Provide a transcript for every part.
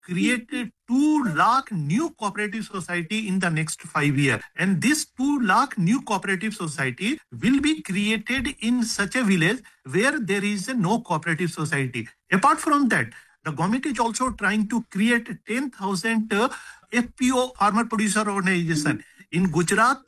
create 2 lakh new cooperative society in the next 5 years. And this 2 lakh new cooperative society will be created in such a village where there is no cooperative society. Apart from that, the government is also trying to create 10,000 FPO, farmer producer organization. In Gujarat,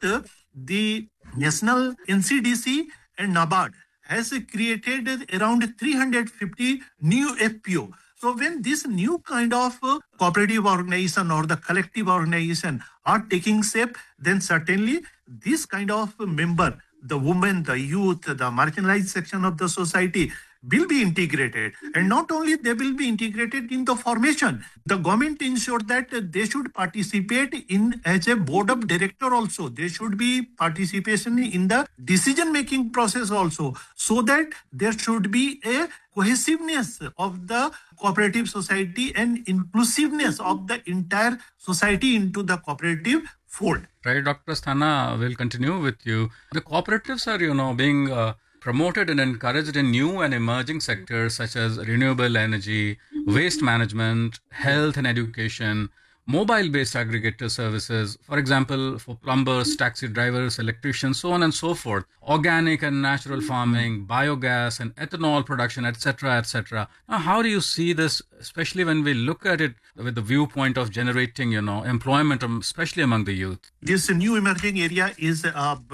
the National NCDC and NABARD has created around 350 new FPO. So when this new kind of cooperative organization or the collective organization are taking shape, then certainly this kind of member, the women, the youth, the marginalized section of the society will be integrated. And not only they will be integrated in the formation, the government ensured that they should participate in as a board of director also. They should be participation in the decision-making process also, so that there should be a cohesiveness of the cooperative society and inclusiveness of the entire society into the cooperative fold. Right, Dr. Asthana, we'll continue with you. The cooperatives are, being promoted and encouraged in new and emerging sectors such as renewable energy, waste management, health and education, mobile-based aggregator services, for example, for plumbers, taxi drivers, electricians, so on and so forth, organic and natural farming, biogas and ethanol production, etc., etc. Now, how do you see this, especially when we look at it with the viewpoint of generating, employment, especially among the youth? This new emerging area is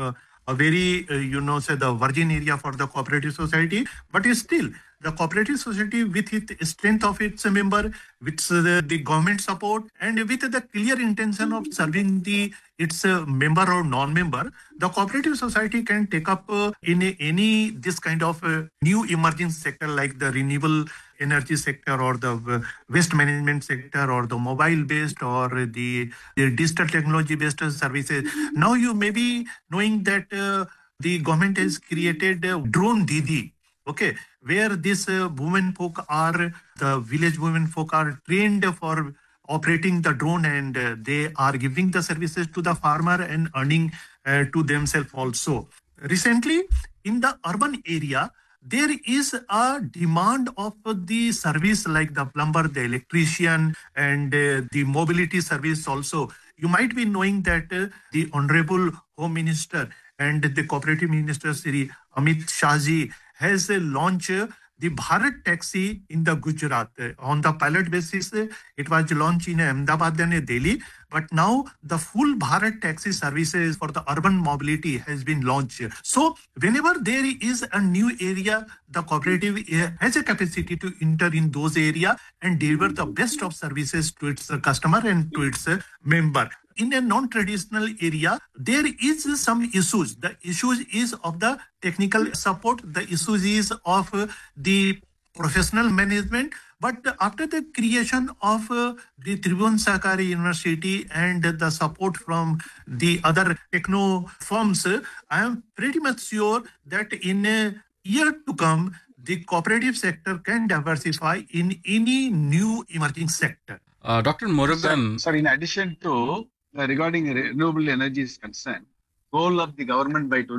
a very, say the virgin area for the cooperative society, but still the cooperative society with its strength of its member, with the government support, and with the clear intention of serving its member or non-member, the cooperative society can take up in any this kind of new emerging sector like the renewable energy sector or the waste management sector or the mobile based or the digital technology based services. Now you may be knowing that the government has created Drone Didi. Okay, where these women folk are, the village women folk are trained for operating the drone, and they are giving the services to the farmer and earning to themselves also. Recently, in the urban area, there is a demand of the service like the plumber, the electrician, and the mobility service also. You might be knowing that the Honorable Home Minister and the Cooperative Minister, Sri Amit Shahji, has launched the Bharat Taxi in the Gujarat. On the pilot basis, it was launched in Ahmedabad and Delhi. But now the full Bharat Taxi services for the urban mobility has been launched. So whenever there is a new area, the cooperative has a capacity to enter in those areas and deliver the best of services to its customer and to its member. In a non-traditional area, there is some issues. The issues is of the technical support. The issues is of the professional management. But after the creation of the Tribhuvan Sahakari University and the support from the other techno firms, I am pretty much sure that in a year to come, the cooperative sector can diversify in any new emerging sector. Dr. Murugan. Sir, in addition to regarding renewable energy is concerned, goal of the government by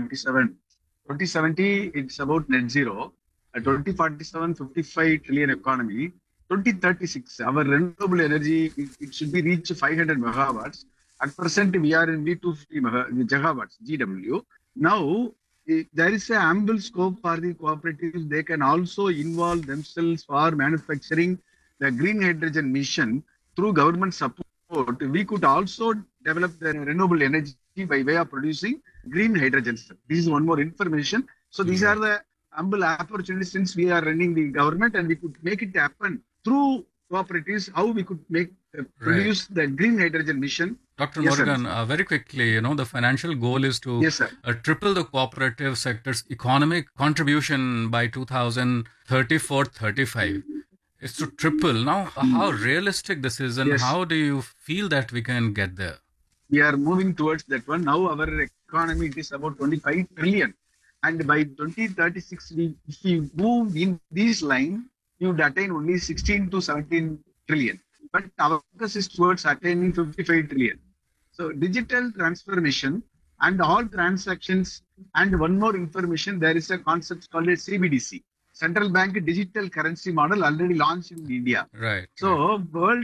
2070, it's about net zero. 2047, 55 trillion economy. 2036, our renewable energy, it should be reached 500 megawatts. At present, we are in the 250 gigawatts, GW. Now, there is an ample scope for the cooperatives. They can also involve themselves for manufacturing the green hydrogen mission through government support. We could also develop the renewable energy by way of producing green hydrogen. This is one more information. So these are the ample opportunities since we are running the government, and we could make it happen through cooperatives, how we could produce the green hydrogen mission. Dr. Murugan, very quickly, the financial goal is to triple the cooperative sector's economic contribution by 2034-35. It's to triple. Now, how realistic this is, and how do you feel that we can get there? We are moving towards that one. Now, our economy is about 25 trillion. And by 2036, if we move in this line, you would attain only 16 to 17 trillion. But our focus is towards attaining 55 trillion. So digital transformation and all transactions, and one more information, there is a concept called a CBDC. central bank digital currency model already launched in India. Right. So world